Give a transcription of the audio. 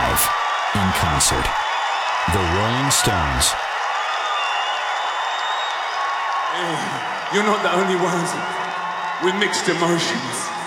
live, in concert. The Rolling Stones. Hey, you're not the only ones with mixed emotions.